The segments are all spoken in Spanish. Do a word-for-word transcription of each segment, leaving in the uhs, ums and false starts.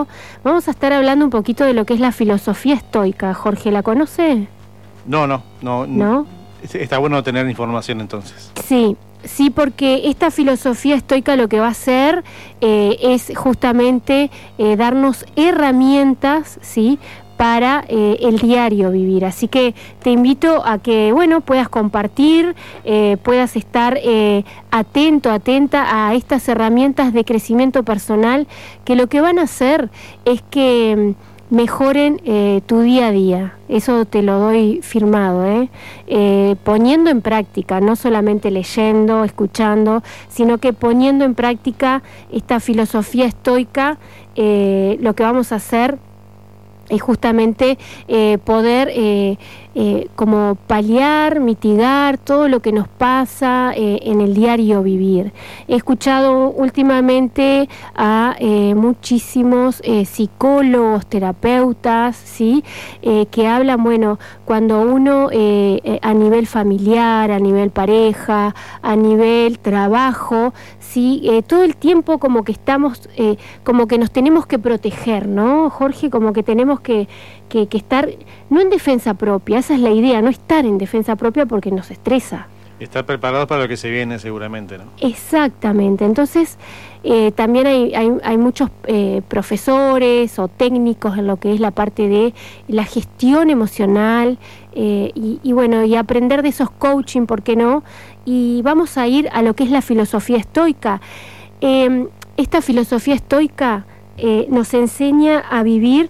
domingo, vamos a estar hablando un poquito de lo que es la filosofía estoica. Jorge, ¿la conoce? No, no, no. ¿No? Está bueno tener información entonces. Sí. Sí, porque esta filosofía estoica lo que va a hacer eh, es justamente eh, darnos herramientas, ¿sí?, para eh, el diario vivir. Así que te invito a que, bueno, puedas compartir, eh, puedas estar eh, atento, atenta a estas herramientas de crecimiento personal, que lo que van a hacer es que mejoren eh, tu día a día. Eso te lo doy firmado, ¿eh? Eh, poniendo en práctica, no solamente leyendo, escuchando, sino que poniendo en práctica esta filosofía estoica. Eh, lo que vamos a hacer es justamente eh, poder eh, eh, como paliar, mitigar todo lo que nos pasa eh, en el diario vivir. He escuchado últimamente a eh, muchísimos eh, psicólogos, terapeutas, ¿sí?, eh, que hablan, bueno, cuando uno eh, eh, a nivel familiar, a nivel pareja, a nivel trabajo, sí, eh, todo el tiempo como que estamos, eh, como que nos tenemos que proteger, ¿no, Jorge? Como que tenemos que, que, que estar, no en defensa propia, esa es la idea, no estar en defensa propia porque nos estresa. Estar preparados para lo que se viene seguramente, ¿no? Exactamente, entonces eh, también hay, hay, hay muchos eh, profesores o técnicos en lo que es la parte de la gestión emocional eh, y, y bueno, y aprender de esos coaching, ¿por qué no? Y vamos a ir a lo que es la filosofía estoica. Eh, esta filosofía estoica eh, nos enseña a vivir,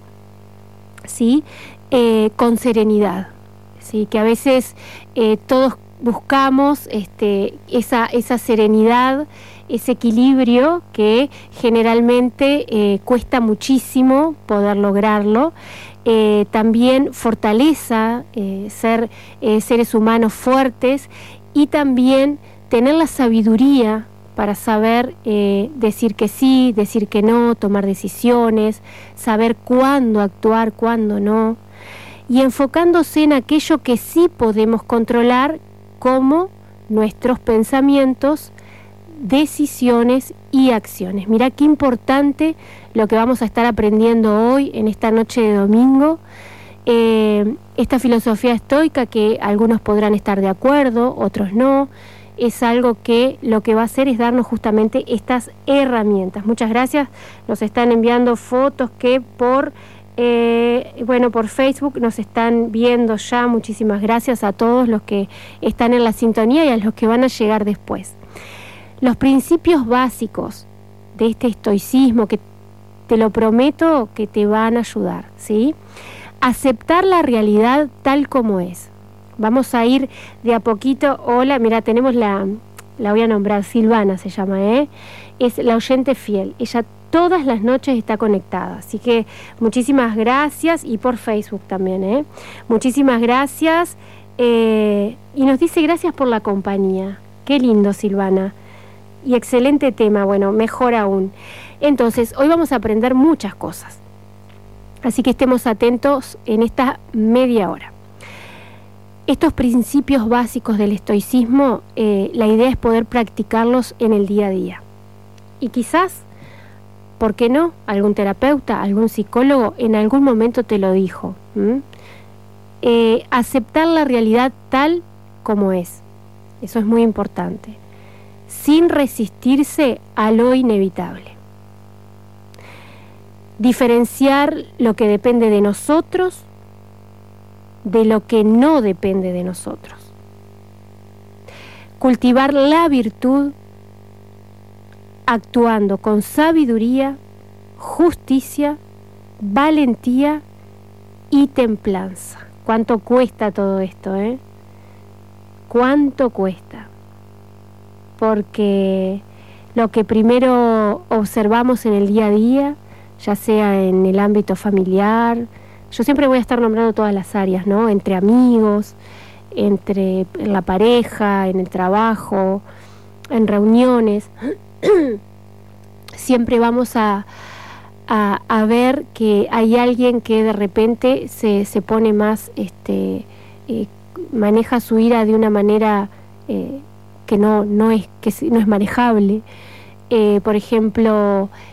¿sí?, eh, con serenidad, ¿sí?, que a veces eh, todos buscamos este, esa, esa serenidad, ese equilibrio que generalmente eh, cuesta muchísimo poder lograrlo. Eh, también fortaleza, eh, ser eh, seres humanos fuertes, y también tener la sabiduría para saber eh, decir que sí, decir que no, tomar decisiones, saber cuándo actuar, cuándo no, y enfocándose en aquello que sí podemos controlar, como nuestros pensamientos, decisiones y acciones. Mirá qué importante lo que vamos a estar aprendiendo hoy en esta noche de domingo. Eh, esta filosofía estoica, que algunos podrán estar de acuerdo, otros no, es algo que lo que va a hacer es darnos justamente estas herramientas. Muchas gracias, nos están enviando fotos que por Eh, bueno, por Facebook nos están viendo ya. Muchísimas gracias a todos los que están en la sintonía y a los que van a llegar después. Los principios básicos de este estoicismo, que te lo prometo que te van a ayudar, ¿sí? Aceptar la realidad tal como es. Vamos a ir de a poquito. Hola, mira, tenemos la, la voy a nombrar, Silvana se llama, ¿eh? Es la oyente fiel. Ella todas las noches está conectada, así que muchísimas gracias, y por Facebook también, ¿eh? Muchísimas gracias, eh, y nos dice gracias por la compañía. Qué lindo, Silvana, y excelente tema, bueno, mejor aún. Entonces, hoy vamos a aprender muchas cosas, así que estemos atentos en esta media hora. Estos principios básicos del estoicismo, eh, la idea es poder practicarlos en el día a día, y quizás, ¿por qué no?, algún terapeuta, algún psicólogo en algún momento te lo dijo. ¿Mm? Eh, aceptar la realidad tal como es. Eso es muy importante. Sin resistirse a lo inevitable. Diferenciar lo que depende de nosotros de lo que no depende de nosotros. Cultivar la virtud actuando con sabiduría, justicia, valentía y templanza. ¿Cuánto cuesta todo esto, eh? ¿Cuánto cuesta? Porque lo que primero observamos en el día a día, ya sea en el ámbito familiar, yo siempre voy a estar nombrando todas las áreas, ¿no? Entre amigos, entre la pareja, en el trabajo, en reuniones, siempre vamos a, a, a ver que hay alguien que de repente se, se pone más, este, eh, maneja su ira de una manera eh, que no, no es, que no es manejable. Eh, por ejemplo,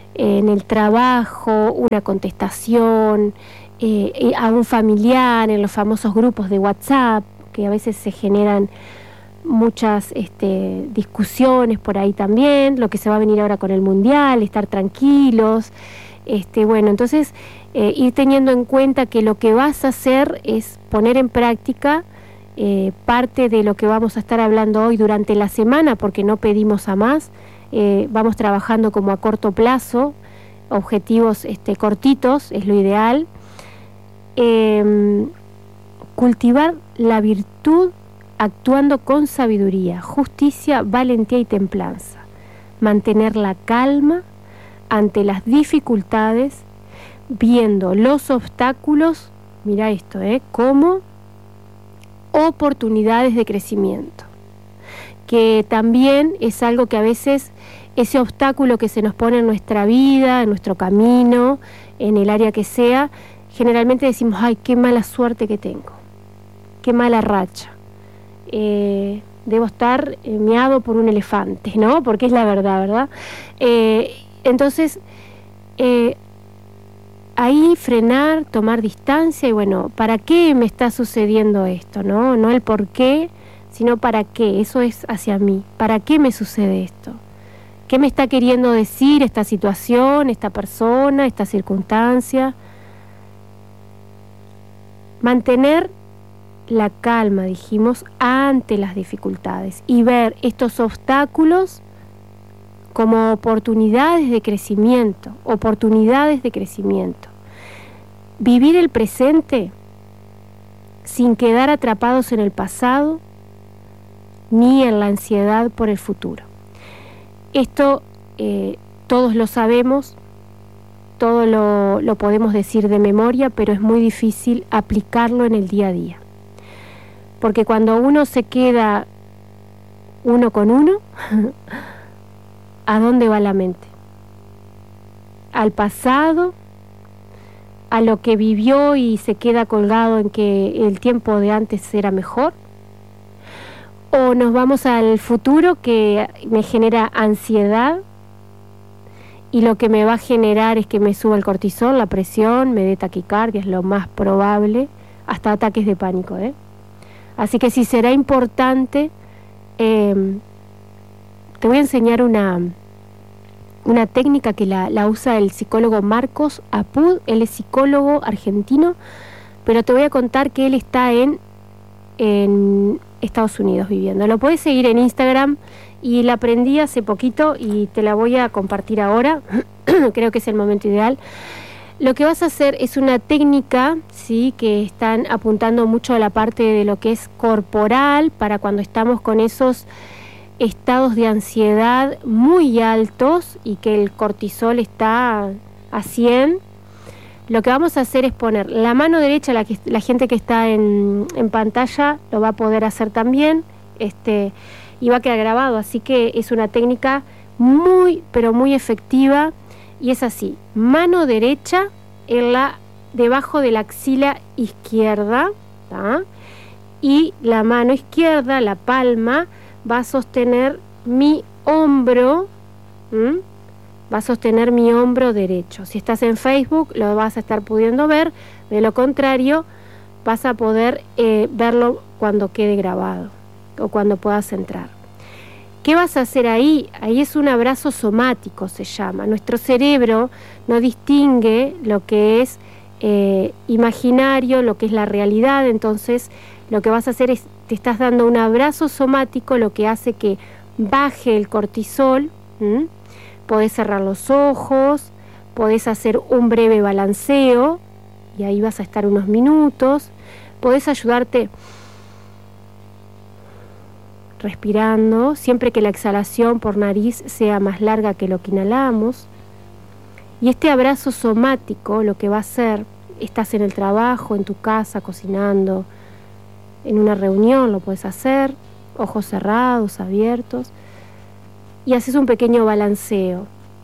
eh, en el trabajo, una contestación, eh, a un familiar, en los famosos grupos de WhatsApp, que a veces se generan muchas este, discusiones por ahí también, lo que se va a venir ahora con el Mundial, estar tranquilos, este, bueno, entonces eh, ir teniendo en cuenta que lo que vas a hacer es poner en práctica eh, parte de lo que vamos a estar hablando hoy durante la semana, porque no pedimos a más, eh, vamos trabajando como a corto plazo, objetivos este, cortitos, es lo ideal. Eh, cultivar la virtud actuando con sabiduría, justicia, valentía y templanza. Mantener la calma ante las dificultades, viendo los obstáculos, mira esto, ¿eh? como oportunidades de crecimiento. Que también es algo que a veces ese obstáculo que se nos pone en nuestra vida, en nuestro camino, en el área que sea, generalmente decimos, ay, qué mala suerte que tengo, qué mala racha. Eh, debo estar eh, meado por un elefante, ¿no? Porque es la verdad, ¿verdad? Eh, entonces, eh, ahí frenar, tomar distancia y bueno, ¿para qué me está sucediendo esto? No, no el por qué, sino para qué, eso es hacia mí. ¿Para qué me sucede esto? ¿Qué me está queriendo decir esta situación, esta persona, esta circunstancia? Mantener la calma, dijimos, ante las dificultades y ver estos obstáculos como oportunidades de crecimiento, oportunidades de crecimiento. Vivir el presente sin quedar atrapados en el pasado ni en la ansiedad por el futuro. Esto eh, todos lo sabemos, todo lo, lo podemos decir de memoria, pero es muy difícil aplicarlo en el día a día. Porque cuando uno se queda uno con uno, ¿a dónde va la mente? ¿Al pasado? ¿A lo que vivió y se queda colgado en que el tiempo de antes era mejor? ¿O nos vamos al futuro que me genera ansiedad y lo que me va a generar es que me suba el cortisol, la presión, me dé taquicardia, es lo más probable, hasta ataques de pánico, ¿eh? Así que sí será importante, eh, te voy a enseñar una, una técnica que la, la usa el psicólogo Marcos Apud, él es psicólogo argentino, pero te voy a contar que él está en, en Estados Unidos viviendo. Lo puedes seguir en Instagram y la aprendí hace poquito y te la voy a compartir ahora, creo que es el momento ideal. Lo que vas a hacer es una técnica, ¿sí?, que están apuntando mucho a la parte de lo que es corporal, para cuando estamos con esos estados de ansiedad muy altos y que el cortisol está a cien. Lo que vamos a hacer es poner la mano derecha, la, que, la gente que está en, en pantalla lo va a poder hacer también, este, y va a quedar grabado, así que es una técnica muy, pero muy efectiva. Y es así, mano derecha en la, debajo de la axila izquierda, ¿tá? Y la mano izquierda, la palma, va a sostener mi hombro, ¿m? va a sostener mi hombro derecho. Si estás en Facebook lo vas a estar pudiendo ver, de lo contrario vas a poder eh, verlo cuando quede grabado o cuando puedas entrar. ¿Qué vas a hacer ahí? Ahí es un abrazo somático, se llama. Nuestro cerebro no distingue lo que es eh, imaginario, lo que es la realidad. Entonces, lo que vas a hacer es, te estás dando un abrazo somático, lo que hace que baje el cortisol. ¿Mm? Podés cerrar los ojos, podés hacer un breve balanceo, y ahí vas a estar unos minutos. Podés ayudarte respirando, siempre que la exhalación por nariz sea más larga que lo que inhalamos. Y este abrazo somático lo que va a hacer, estás en el trabajo, en tu casa, cocinando, en una reunión lo puedes hacer, ojos cerrados, abiertos, y haces un pequeño balanceo.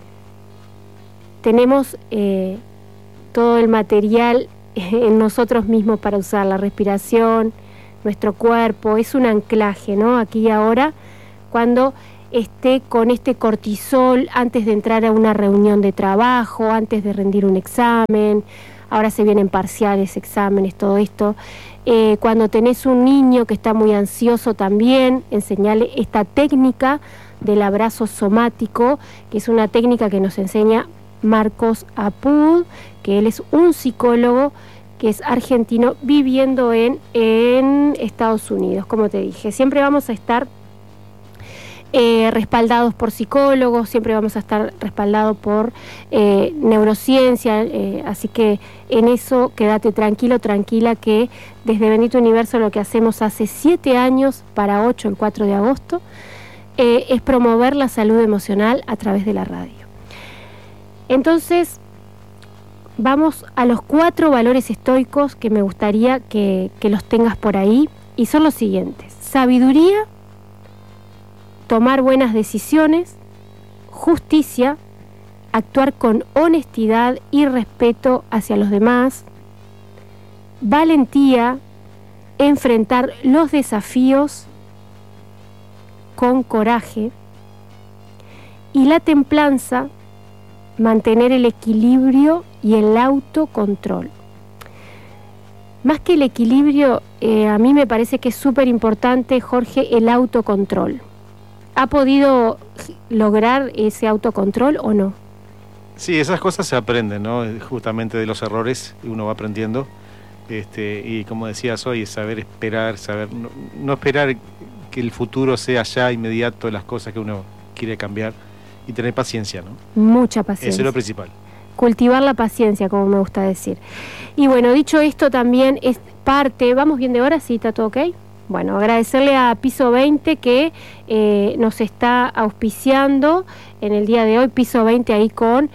Tenemos eh, todo el material en nosotros mismos para usar, la respiración, nuestro cuerpo, es un anclaje, ¿no? Aquí y ahora, cuando esté con este cortisol antes de entrar a una reunión de trabajo, antes de rendir un examen. Ahora se vienen parciales, exámenes, todo esto. Eh, cuando tenés un niño que está muy ansioso también, enseñarle esta técnica del abrazo somático, que es una técnica que nos enseña Marcos Apud, que él es un psicólogo que es argentino viviendo en, en Estados Unidos. Como te dije, siempre vamos a estar eh, respaldados por psicólogos, siempre vamos a estar respaldados por eh, neurociencia, eh, así que en eso quédate tranquilo, tranquila, que desde Bendito Universo lo que hacemos hace siete años, para ocho, el cuatro de agosto, eh, es promover la salud emocional a través de la radio. Entonces, vamos a los cuatro valores estoicos que me gustaría que, que los tengas por ahí, y son los siguientes: sabiduría, tomar buenas decisiones, justicia, actuar con honestidad y respeto hacia los demás, valentía, enfrentar los desafíos con coraje, y la templanza, mantener el equilibrio y el autocontrol. Más que el equilibrio, eh, a mí me parece que es súper importante, Jorge, el autocontrol. ¿Ha podido lograr ese autocontrol o no? Sí, esas cosas se aprenden, ¿no? Justamente de los errores uno va aprendiendo. Este, y como decías hoy, saber esperar, saber no, no esperar que el futuro sea ya inmediato, las cosas que uno quiere cambiar, y tener paciencia, ¿no? Mucha paciencia. Eso es lo principal. Cultivar la paciencia, como me gusta decir. Y bueno, dicho esto, también es parte... ¿Vamos bien de hora? ¿Sí? ¿Está todo ok? Bueno, agradecerle a Piso veinte que eh, nos está auspiciando en el día de hoy. Piso veinte ahí con...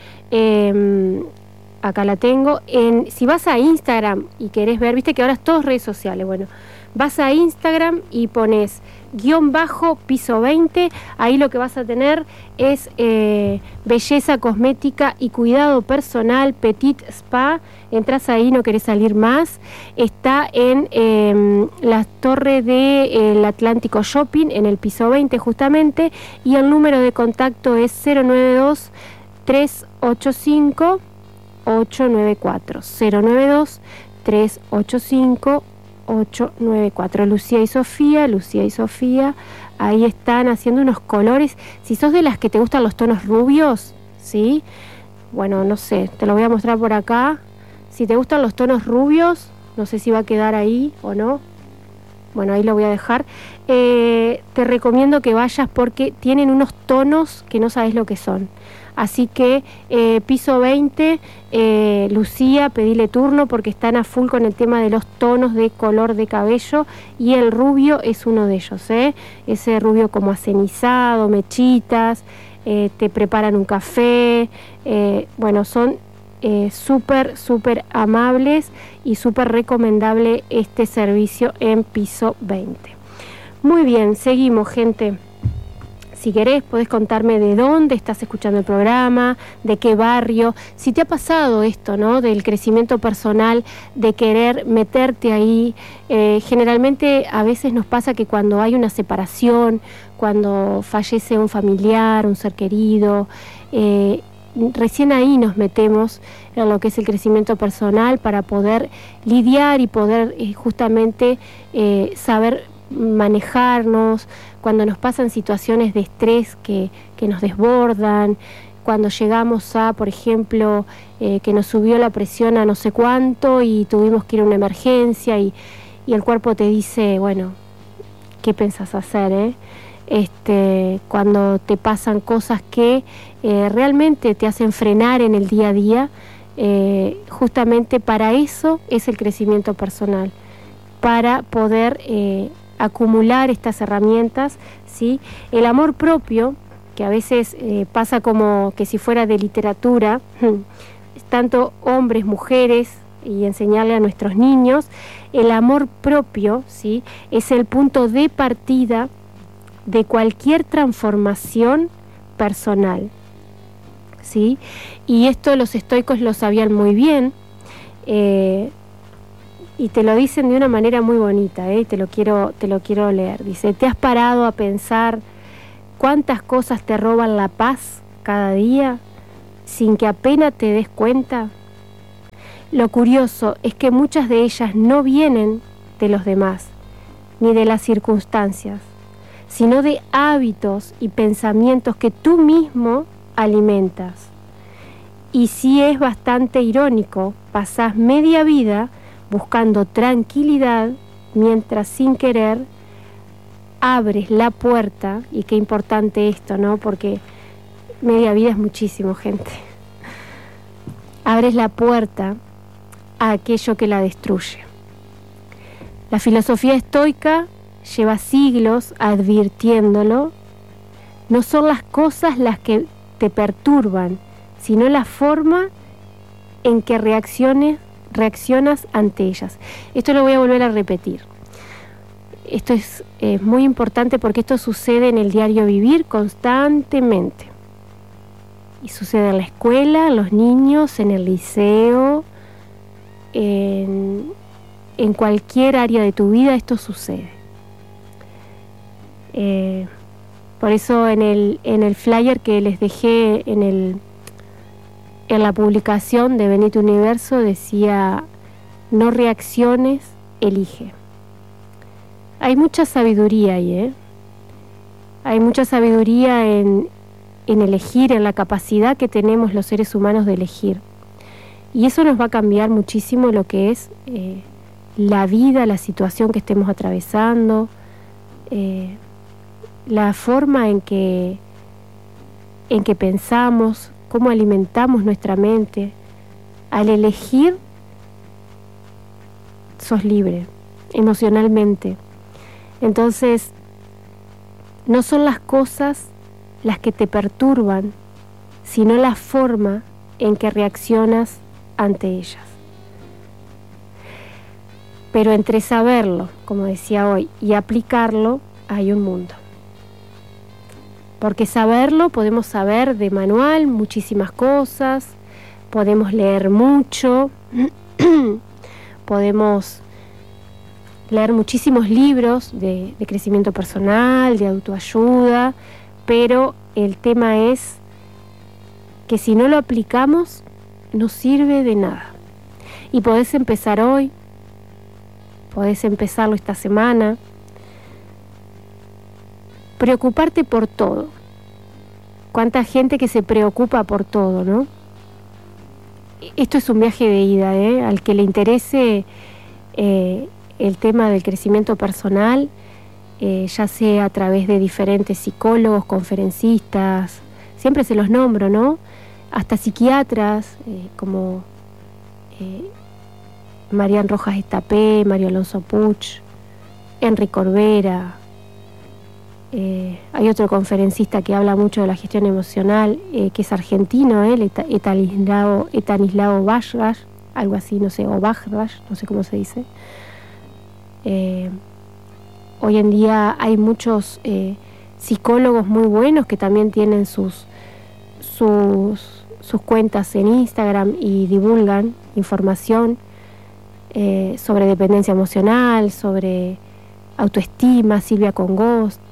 Eh, acá la tengo. En, si vas a Instagram y querés ver, viste que ahora es todo redes sociales, bueno... Vas a Instagram y pones guión bajo piso veinte, ahí lo que vas a tener es eh, belleza cosmética y cuidado personal, Petit Spa, entras ahí, no querés salir más, está en eh, la torre del Atlántico Shopping, en el piso veinte justamente, y el número de contacto es cero nueve dos, tres ocho cinco, ocho nueve cuatro, cero nueve dos, tres ocho cinco, ocho nueve cuatro. Lucía y Sofía, Lucía y Sofía, ahí están haciendo unos colores. Si sos de las que te gustan los tonos rubios, ¿sí? Bueno, no sé, te lo voy a mostrar por acá. Si te gustan los tonos rubios, no sé si va a quedar ahí o no. Bueno, ahí lo voy a dejar. Eh, te recomiendo que vayas porque tienen unos tonos que no sabes lo que son. Así que eh, piso veinte, eh, Lucía, pedile turno porque están a full con el tema de los tonos de color de cabello, y el rubio es uno de ellos, ¿eh? Ese rubio como acenizado, mechitas, eh, te preparan un café, eh, bueno, son eh, súper, súper amables y súper recomendable este servicio en Piso veinte. Muy bien, seguimos, gente. Si querés, podés contarme de dónde estás escuchando el programa, de qué barrio, si te ha pasado esto, ¿no? Del crecimiento personal, de querer meterte ahí. Eh, generalmente a veces nos pasa que cuando hay una separación, cuando fallece un familiar, un ser querido, eh, recién ahí nos metemos en lo que es el crecimiento personal para poder lidiar y poder eh, justamente eh, saber manejarnos, cuando nos pasan situaciones de estrés que, que nos desbordan, cuando llegamos a, por ejemplo, eh, que nos subió la presión a no sé cuánto y tuvimos que ir a una emergencia y, y el cuerpo te dice, bueno, ¿qué pensás hacer? Eh? Este, cuando te pasan cosas que eh, realmente te hacen frenar en el día a día, eh, justamente para eso es el crecimiento personal, para poder eh, acumular estas herramientas, ¿sí? El amor propio, que a veces eh, pasa como que si fuera de literatura, tanto hombres, mujeres, y enseñarle a nuestros niños, el amor propio, ¿sí? Es el punto de partida de cualquier transformación personal, ¿sí? Y esto los estoicos lo sabían muy bien, eh, y te lo dicen de una manera muy bonita, ¿eh? Te lo quiero, te lo quiero leer. Dice, ¿te has parado a pensar cuántas cosas te roban la paz cada día sin que apenas te des cuenta? Lo curioso es que muchas de ellas no vienen de los demás, ni de las circunstancias, sino de hábitos y pensamientos que tú mismo alimentas. Y sí es bastante irónico, pasás media vida buscando tranquilidad mientras sin querer abres la puerta, y qué importante esto, ¿no? Porque media vida es muchísimo, gente. Abres la puerta a aquello que la destruye. La filosofía estoica lleva siglos advirtiéndolo. No son las cosas las que te perturban, sino la forma en que reacciones, reaccionas ante ellas. Esto lo voy a volver a repetir. Esto es eh, muy importante porque esto sucede en el diario vivir constantemente. Y sucede en la escuela, en los niños, en el liceo, en, en cualquier área de tu vida esto sucede. Eh, por eso en el, en el flyer que les dejé en, el, en la publicación de Benito Universo decía: no reacciones, elige. Hay mucha sabiduría ahí, ¿eh? Hay mucha sabiduría en, en elegir, en la capacidad que tenemos los seres humanos de elegir. Y eso nos va a cambiar muchísimo lo que es eh, la vida, la situación que estemos atravesando, eh, la forma en que, en que pensamos, cómo alimentamos nuestra mente. Al elegir, sos libre emocionalmente. Entonces, no son las cosas las que te perturban, sino la forma en que reaccionas ante ellas. Pero entre saberlo, como decía hoy, y aplicarlo, hay un mundo. Porque saberlo, podemos saber de manual muchísimas cosas, podemos leer mucho, podemos leer muchísimos libros de, de crecimiento personal, de autoayuda, pero el tema es que si no lo aplicamos, no sirve de nada. Y podés empezar hoy, podés empezarlo esta semana. Preocuparte por todo. Cuánta gente que se preocupa por todo, ¿no? Esto es un viaje de ida, ¿eh? Al que le interese eh, el tema del crecimiento personal, eh, ya sea a través de diferentes psicólogos, conferencistas, siempre se los nombro, ¿no? Hasta psiquiatras, eh, como eh, Marian Rojas Estapé, Mario Alonso Puch, Henry Corbera. Eh, hay otro conferencista que habla mucho de la gestión emocional, eh, que es argentino, eh, Etanislao, Etanislao Bajrash, algo así, no sé, o Bajrash, no sé cómo se dice. Eh, hoy en día hay muchos eh, psicólogos muy buenos que también tienen sus, sus, sus cuentas en Instagram y divulgan información eh, sobre dependencia emocional, sobre autoestima. Silvia Congost.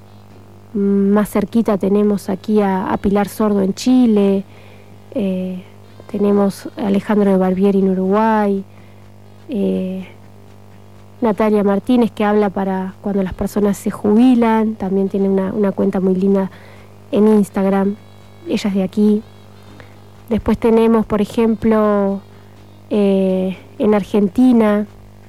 Más cerquita tenemos aquí a, a Pilar Sordo en Chile, eh, tenemos a Alejandro de Barbieri en Uruguay, eh, Natalia Martínez, que habla para cuando las personas se jubilan, también tiene una, una cuenta muy linda en Instagram, ella es de aquí. Después tenemos, por ejemplo, eh, en Argentina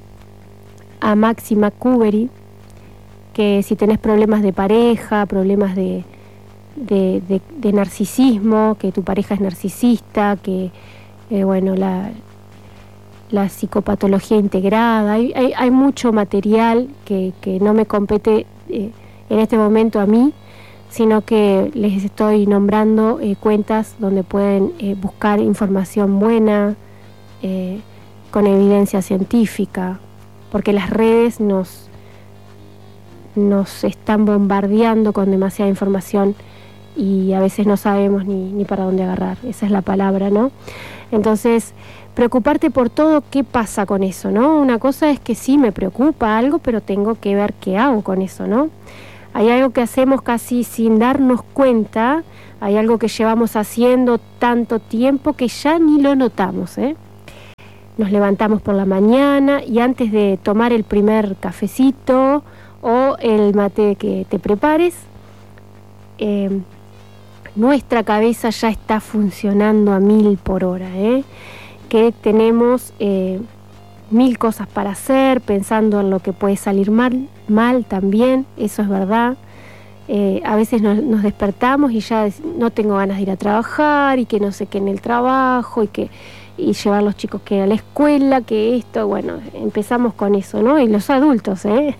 a Máxima Cuberi, que si tenés problemas de pareja, problemas de, de, de, de narcisismo, que tu pareja es narcisista, que eh, bueno, la, la psicopatología integrada, hay, hay, hay mucho material que, que no me compete eh, en este momento a mí, sino que les estoy nombrando eh, cuentas donde pueden eh, buscar información buena, eh, con evidencia científica, porque las redes nos nos están bombardeando con demasiada información y a veces no sabemos ni, ni para dónde agarrar, esa es la palabra, ¿no? Entonces, preocuparte por todo, ¿qué pasa con eso, no? Una cosa es que sí me preocupa algo, pero tengo que ver qué hago con eso, ¿no? hay algo que hacemos casi sin darnos cuenta, hay algo que llevamos haciendo tanto tiempo que ya ni lo notamos, ¿eh? Nos levantamos por la mañana y antes de tomar el primer cafecito o el mate que te prepares, eh, nuestra cabeza ya está funcionando a mil por hora, ¿eh? Que tenemos eh, mil cosas para hacer, pensando en lo que puede salir mal, mal también, eso es verdad. Eh, a veces nos, nos despertamos y ya no tengo ganas de ir a trabajar y que no sé qué en el trabajo y que y llevar a los chicos que a la escuela, que esto, bueno, empezamos con eso, ¿no? Y los adultos, ¿eh?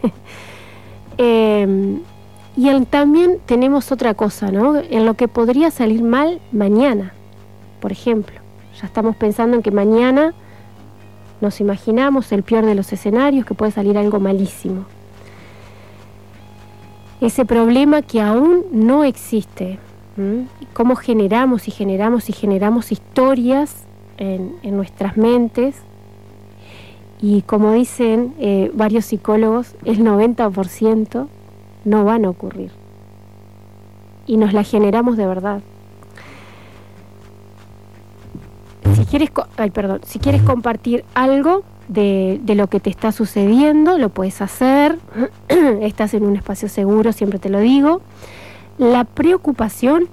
eh y el, también tenemos otra cosa, ¿no? En lo que podría salir mal mañana, por ejemplo. Ya estamos pensando en que mañana nos imaginamos el peor de los escenarios, que puede salir algo malísimo. Ese problema que aún no existe. ¿Mm? Cómo generamos y generamos y generamos historias en, en nuestras mentes. Y como dicen eh, varios psicólogos, el noventa por ciento no van a ocurrir. Y nos las generamos de verdad. Si quieres, ay, perdón, si quieres compartir algo de, de lo que te está sucediendo, lo puedes hacer. Estás en un espacio seguro, siempre te lo digo. La preocupación,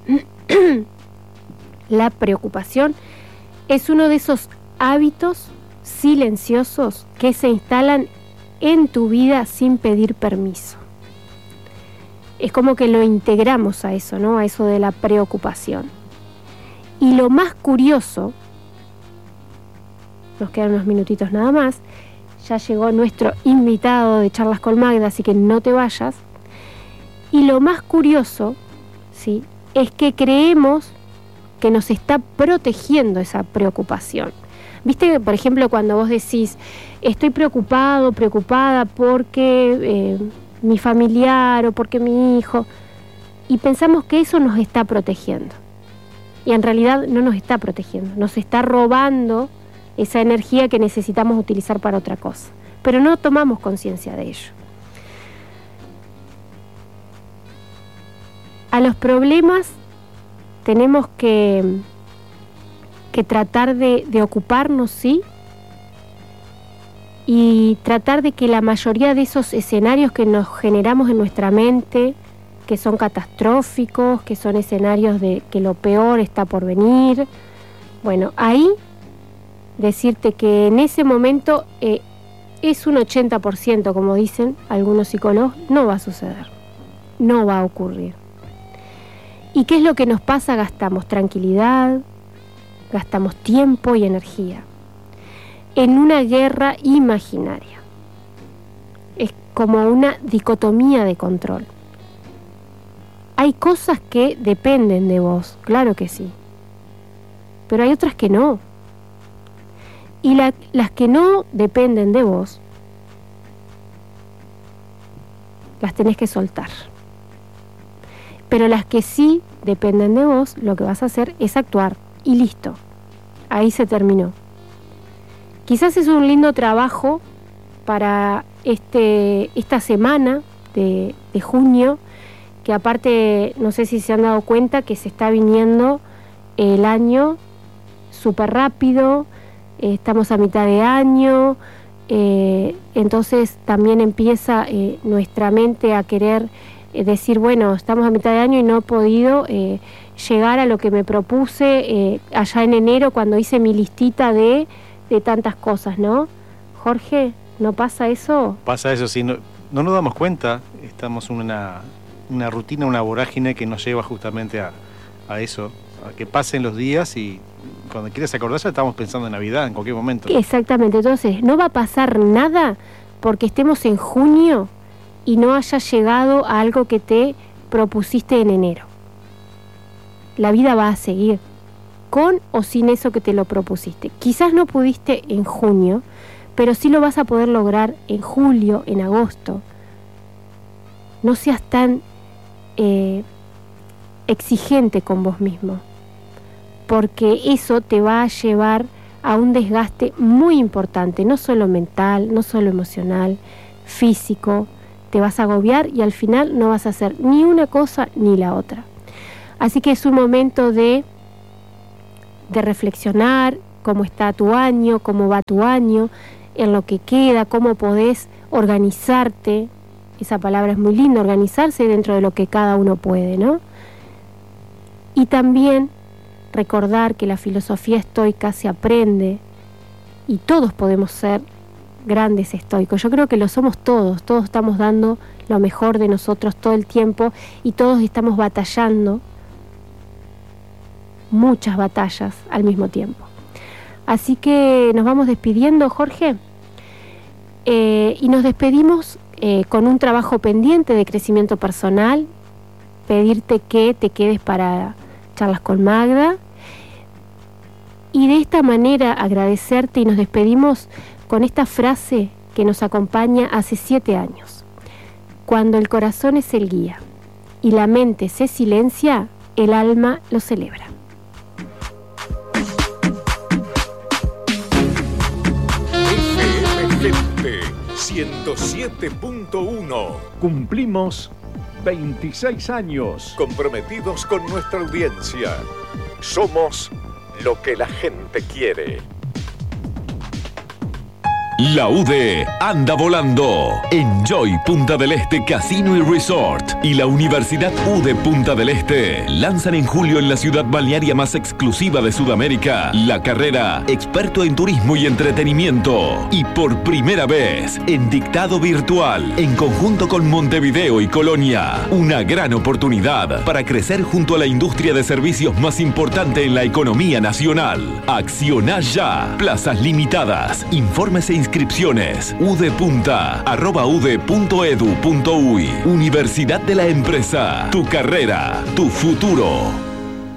la preocupación es uno de esos hábitos silenciosos que se instalan en tu vida sin pedir permiso. Es como que lo integramos a eso, ¿no? A eso de la preocupación. Y lo más curioso, nos quedan unos minutitos nada más, ya llegó nuestro invitado de Charlas con Magda, así que no te vayas. Y lo más curioso, ¿sí?, es que creemos que nos está protegiendo esa preocupación. Viste, por ejemplo, cuando vos decís, estoy preocupado, preocupada porque eh, mi familiar o porque mi hijo, y pensamos que eso nos está protegiendo. Y en realidad no nos está protegiendo, nos está robando esa energía que necesitamos utilizar para otra cosa. Pero no tomamos conciencia de ello. A los problemas tenemos que, que tratar de, de ocuparnos, sí, y tratar de que la mayoría de esos escenarios que nos generamos en nuestra mente, que son catastróficos, que son escenarios de que lo peor está por venir, bueno, ahí decirte que en ese momento eh, es un ochenta por ciento, como dicen algunos psicólogos, no va a suceder, no va a ocurrir. ¿Y qué es lo que nos pasa? Gastamos tranquilidad, gastamos tiempo y energía en una guerra imaginaria. Es como una dicotomía de control. Hay cosas que dependen de vos, claro que sí, pero hay otras que no. Y la, las que no dependen de vos, las tenés que soltar. Pero las que sí dependen de vos, lo que vas a hacer es actuar. Y listo. Ahí se terminó. Quizás es un lindo trabajo para este, esta semana de, de junio, que aparte, no sé si se han dado cuenta que se está viniendo el año súper rápido. Eh, estamos a mitad de año. Eh, entonces también empieza eh, nuestra mente a querer decir, bueno, estamos a mitad de año y no he podido eh, llegar a lo que me propuse eh, allá en enero cuando hice mi listita de, de tantas cosas, ¿no? Jorge, ¿no pasa eso? Pasa eso, sí, no, no nos damos cuenta, estamos en una, una rutina, una vorágine que nos lleva justamente a, a eso, a que pasen los días y cuando quieras acordarse estamos pensando en Navidad en cualquier momento. Exactamente, entonces no va a pasar nada porque estemos en junio y no hayas llegado a algo que te propusiste en enero. La vida va a seguir, con o sin eso que te lo propusiste. Quizás no pudiste en junio, pero sí lo vas a poder lograr en julio, en agosto. No seas tan eh, exigente con vos mismo, porque eso te va a llevar a un desgaste muy importante, no solo mental, no solo emocional, físico. te vas a agobiar y al final no vas a hacer ni una cosa ni la otra. Así que es un momento de, de reflexionar cómo está tu año, cómo va tu año, en lo que queda, cómo podés organizarte. Esa palabra es muy linda, organizarse dentro de lo que cada uno puede, ¿no? Y también recordar que la filosofía estoica se aprende y todos podemos ser grandes estoicos. Yo creo que lo somos todos, todos estamos dando lo mejor de nosotros todo el tiempo y todos estamos batallando muchas batallas al mismo tiempo. Así que nos vamos despidiendo, Jorge, eh, y nos despedimos eh, con un trabajo pendiente de crecimiento personal, pedirte que te quedes para charlas con Magda, y de esta manera agradecerte, y nos despedimos con esta frase que nos acompaña hace siete años. Cuando el corazón es el guía y la mente se silencia, el alma lo celebra. F M ciento siete punto uno. Cumplimos veintiséis años. Comprometidos con nuestra audiencia. Somos lo que la gente quiere. La U D E anda volando. Enjoy Punta del Este Casino y Resort y la Universidad U D E Punta del Este lanzan en julio en la ciudad balnearia más exclusiva de Sudamérica la carrera Experto en Turismo y Entretenimiento. Y por primera vez en dictado virtual en conjunto con Montevideo y Colonia. Una gran oportunidad para crecer junto a la industria de servicios más importante en la economía nacional. Acciona ya. Plazas limitadas. Informes e inscripciones. udepunta arroba ude punto edu punto uy. Universidad de la Empresa. Tu carrera, tu futuro.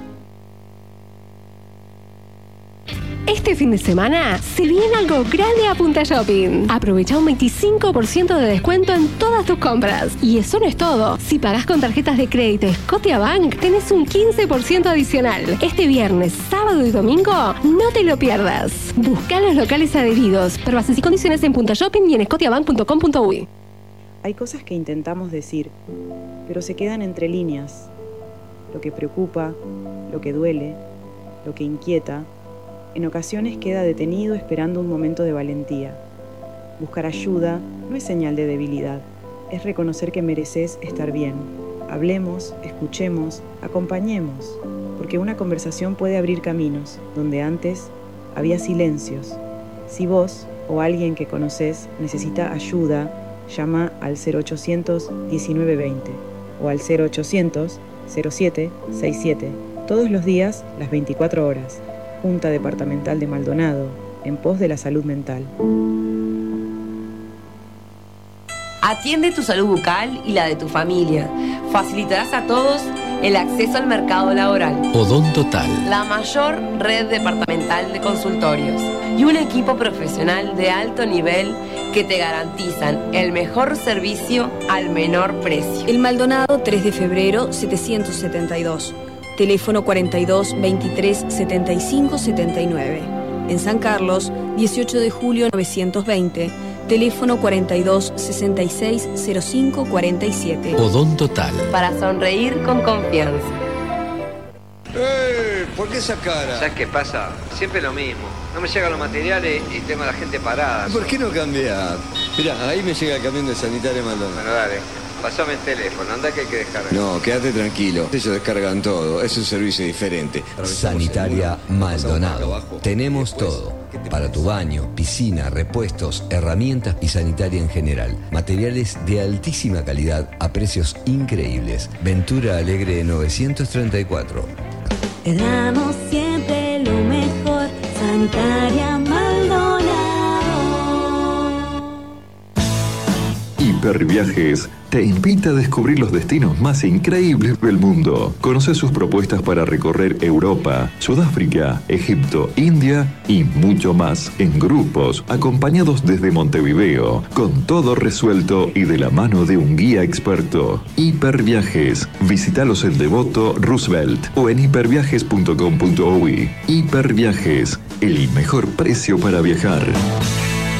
Este fin de semana se viene algo grande a Punta Shopping. Aprovecha un veinticinco por ciento de descuento en todas tus compras. Y eso no es todo. Si pagás con tarjetas de crédito Scotiabank, tenés un quince por ciento adicional. Este viernes, sábado y domingo, no te lo pierdas. Busca los locales adheridos. Pero bases y condiciones en Punta Shopping y en scotiabank punto com punto uy. Hay cosas que intentamos decir, pero se quedan entre líneas. Lo que preocupa, lo que duele, lo que inquieta, en ocasiones queda detenido esperando un momento de valentía. Buscar ayuda no es señal de debilidad, es reconocer que mereces estar bien. Hablemos, escuchemos, acompañemos, porque una conversación puede abrir caminos donde antes había silencios. Si vos o alguien que conoces necesita ayuda, llama al cero ochocientos diecinueve veinte o al cero ochocientos cero siete sesenta y siete, todos los días, las veinticuatro horas. Junta Departamental de Maldonado, en pos de la salud mental. Atiende tu salud bucal y la de tu familia. Facilitarás a todos el acceso al mercado laboral. Odontotal, La mayor red departamental de consultorios y un equipo profesional de alto nivel que te garantizan el mejor servicio al menor precio. El Maldonado tres de febrero setecientos setenta y dos. Teléfono cuarenta y dos, veintitrés, setenta y cinco, setenta y nueve. En San Carlos, dieciocho de julio novecientos veinte. Teléfono cuarenta y dos, sesenta y seis, cero cinco, cuarenta y siete. Odontotal. Para sonreír con confianza. ¡Eh! ¿Por qué esa cara? ¿Sabes qué pasa? Siempre lo mismo. No me llegan los materiales y tengo a la gente parada. ¿Por qué no cambiar? Mirá, ahí me llega el camión de Sanitaria Maldonado. Bueno, dale. Pasame el teléfono, anda que hay que descargar. No, quédate tranquilo. Ellos descargan todo. Es un servicio diferente. Sanitaria Maldonado. Tenemos todo. Para tu baño, piscina, repuestos, herramientas y sanitaria en general. Materiales de altísima calidad a precios increíbles. Ventura Alegre novecientos treinta y cuatro. Te damos siempre lo mejor. Sanitaria Maldonado. Hiperviajes te invita a descubrir los destinos más increíbles del mundo. Conoce sus propuestas para recorrer Europa, Sudáfrica, Egipto, India y mucho más en grupos, acompañados desde Montevideo, con todo resuelto y de la mano de un guía experto. Hiperviajes. Visítalos en Devoto, Roosevelt o en hiperviajes punto com punto uy. Hiperviajes, el mejor precio para viajar.